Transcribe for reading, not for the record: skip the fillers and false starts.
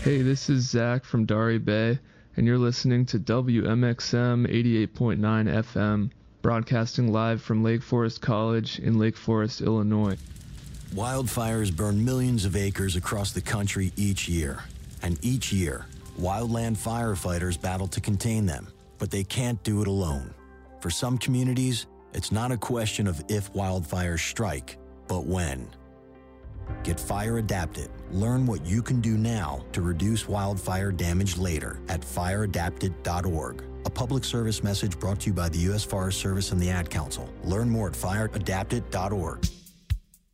Hey, this is Zach from Dari Bay, and you're listening to WMXM 88.9 FM, broadcasting live from Lake Forest College in Lake Forest, Illinois. Wildfires burn millions of acres across the country each year. And each year, wildland firefighters battle to contain them, but they can't do it alone. For some communities, it's not a question of if wildfires strike, but when. Get fire adapted. Learn what you can do now to reduce wildfire damage later at fireadapted.org. A public service message brought to you by the U.S. Forest Service and the Ad Council. Learn more at fireadapted.org.